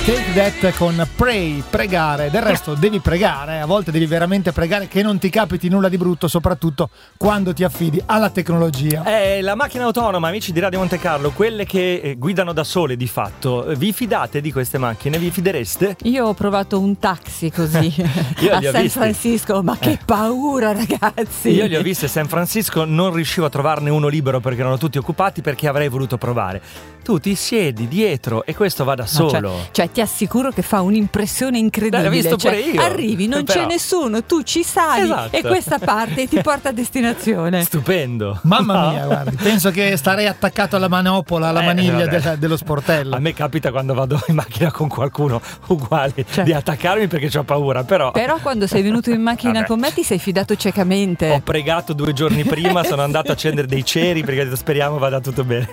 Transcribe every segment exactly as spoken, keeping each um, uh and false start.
Take That con Pray, pregare. Del resto devi pregare, a volte devi veramente pregare che non ti capiti nulla di brutto, soprattutto quando ti affidi alla tecnologia. Eh, la macchina autonoma, amici di Radio Monte Carlo, quelle che eh, guidano da sole di fatto, vi fidate di queste macchine? Vi fidereste? Io ho provato un taxi così Io a li ho San visti. Francisco, ma che paura, ragazzi! Io li ho visti a San Francisco, non riuscivo a trovarne uno libero perché erano tutti occupati, perché avrei voluto provare. Tu ti siedi dietro e questo va da solo. Cioè, cioè ti assicuro che fa un'impressione incredibile. L'ho visto cioè, pure io. Arrivi, non Però... c'è nessuno, tu ci sali, esatto. E questa parte ti porta a destinazione. Stupendo. Mamma mia, guardi, penso che starei attaccato alla manopola, alla Eh, maniglia vabbè. de- dello sportello. A me capita quando vado in macchina con qualcuno uguale Cioè. di attaccarmi perché ho paura, però... Però quando sei venuto in macchina Vabbè. con me ti sei fidato ciecamente. Ho pregato due giorni prima, sono andato a accendere dei ceri perché ho detto speriamo vada tutto bene.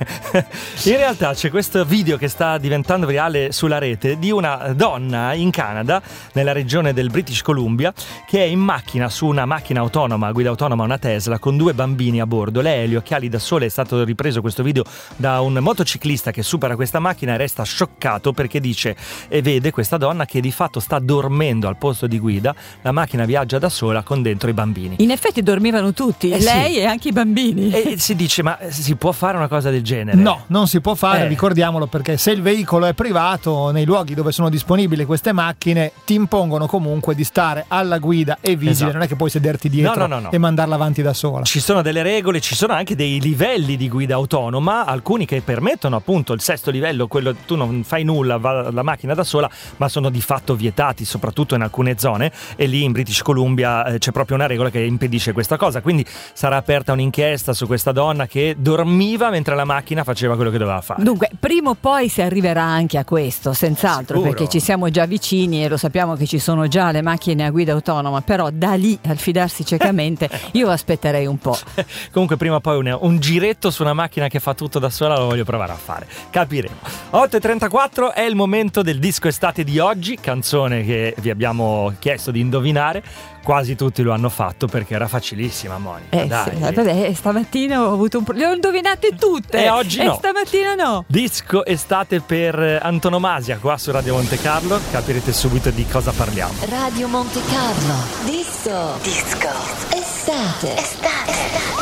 In realtà c'è questo video che sta diventando virale sulla rete di una donna in Canada, nella regione del British Columbia, che è in macchina su una macchina autonoma, guida autonoma, una Tesla, con due bambini a bordo. Lei ha gli occhiali da sole, è stato ripreso questo video da un motociclista che supera questa macchina e resta scioccato perché dice e vede questa donna che di fatto sta dormendo al posto di guida, la macchina viaggia da sola con dentro i bambini. In effetti dormivano tutti, Eh, lei sì. e anche i bambini. E si dice ma si può fare una cosa del genere? No, non si può fare, Eh. ricordiamolo, perché se il veicolo è privato, nei luoghi dove sono disponibili queste macchine ti impongono comunque di stare alla guida e vigile, Esatto. non è che puoi sederti dietro No, no, no, no. e mandarla avanti da sola. Ci sono delle regole, ci sono anche dei livelli di guida autonoma, alcuni che permettono appunto il sesto livello, quello tu non fai nulla, va la macchina da sola, ma sono di fatto vietati, soprattutto in alcune zone, e lì in British Columbia eh, c'è proprio una regola che impedisce questa cosa, quindi sarà aperta un'inchiesta su questa donna che dormiva mentre la macchina faceva quello che doveva fare. Dunque, prima o poi si arriverà anche a questo, senz'altro, Sicuro. perché ci siamo già vicini e lo sappiamo che ci sono già le macchine a guida autonoma, però da lì al fidarsi ciecamente io aspetterei un po'. Comunque prima o poi un, un giretto su una macchina che fa tutto da sola lo voglio provare a fare, capiremo. otto e trentaquattro è il momento del disco estate di oggi, canzone che vi abbiamo chiesto di indovinare. Quasi tutti lo hanno fatto perché era facilissima, Monica. Eh, dai. sì, vabbè, stamattina ho avuto un pro- le ho indovinate tutte E oggi no. E stamattina no. Disco estate per antonomasia qua su Radio Monte Carlo, capirete subito di cosa parliamo. Radio Monte Carlo. Disco. Disco. Estate. Estate.